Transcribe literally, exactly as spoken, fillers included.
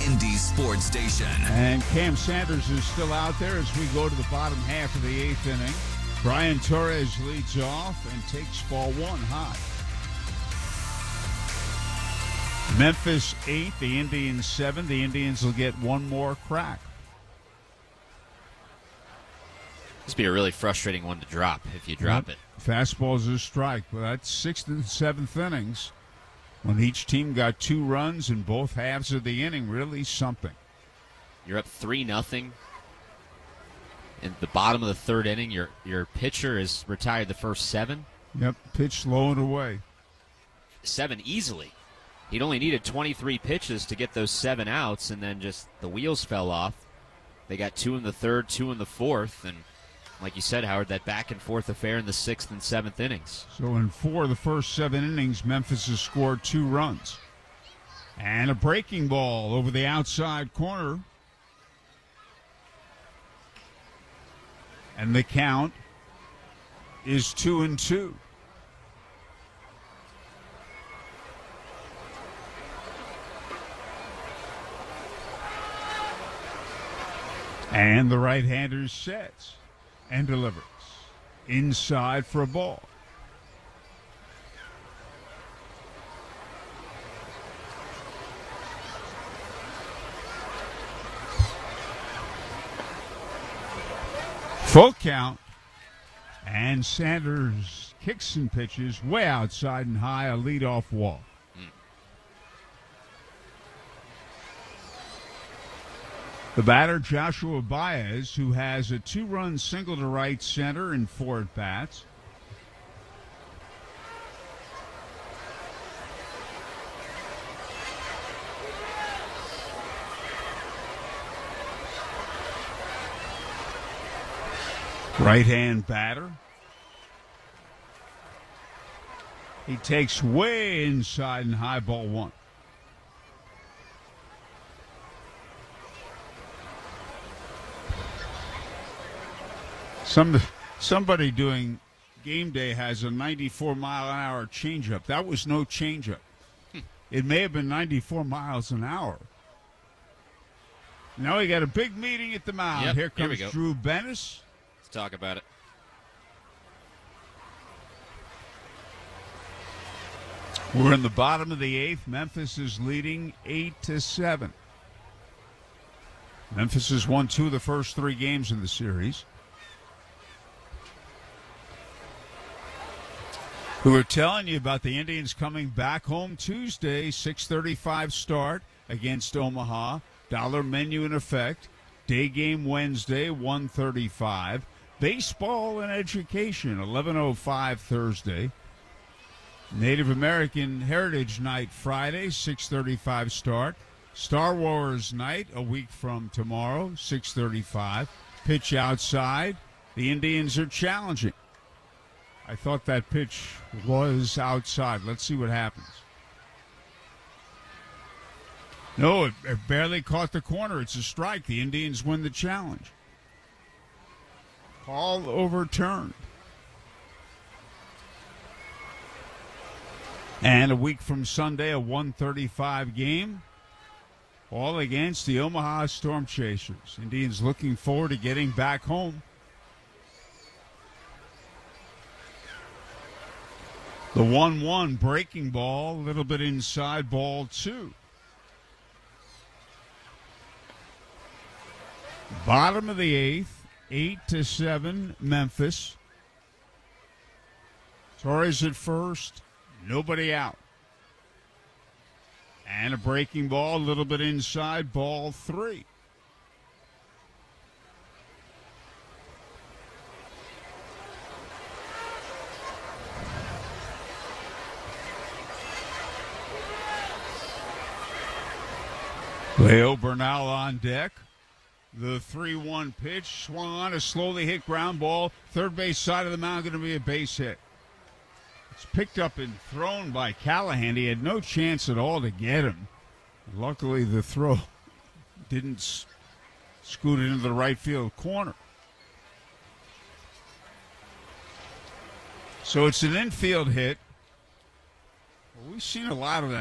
Indy Sports Station. And Cam Sanders is still out there as we go to the bottom half of the eighth inning. Brian Torres leads off and takes ball one high. Memphis eight, the Indians seven. The Indians will get one more crack. This would be a really frustrating one to drop if you drop Yep. it. Fastball's a strike. Well, that's sixth and seventh innings. When each team got two runs in both halves of the inning, really something. You're up three nothing. In the bottom of the third inning, your your pitcher is retired the first seven. Yep, pitch low and away. Seven easily. He'd only needed twenty-three pitches to get those seven outs, and then just the wheels fell off. They got two in the third, two in the fourth, and like you said, Howard, that back-and-forth affair in the sixth and seventh innings. So in four of the first seven innings, Memphis has scored two runs. And a breaking ball over the outside corner. And the count is two and two. And the right-hander sets and delivers inside for a ball. Full count, and Sanders kicks and pitches way outside and high, a leadoff walk. The batter, Joshua Baez, who has a two-run single to right center in four at-bats. Right-hand batter. He takes way inside and high, ball one. Some somebody doing game day has a ninety-four mile an hour changeup. That was no changeup. It may have been ninety-four miles an hour. Now we got a big meeting at the mound. Yep, Here here we comes go. Drew Bennis. Let's talk about it. We're in the bottom of the eighth. Memphis is leading eight to seven. Memphis has won two of the first three games in the series. We were telling you about the Indians coming back home Tuesday, six thirty-five start against Omaha. Dollar menu in effect. Day game Wednesday, one thirty-five. Baseball and education, eleven oh five Thursday. Native American Heritage Night Friday, six thirty-five start. Star Wars Night a week from tomorrow, six thirty-five. Pitch outside. The Indians are challenging. I thought that pitch was outside. Let's see what happens. No, it, it barely caught the corner. It's a strike. The Indians win the challenge. Call overturned. And a week from Sunday, a one thirty-five game. All against the Omaha Storm Chasers. Indians looking forward to getting back home. The one one breaking ball, a little bit inside, ball two. Bottom of the eighth, eight to seven, Memphis. Torres at first, nobody out. And a breaking ball, a little bit inside, ball three. Leo Bernal on deck. The three one pitch swung on a slowly hit ground ball. Third base side of the mound going to be a base hit. It's picked up and thrown by Callahan. He had no chance at all to get him. Luckily, the throw didn't s- scoot into the right field corner. So it's an infield hit. Well, we've seen a lot of that.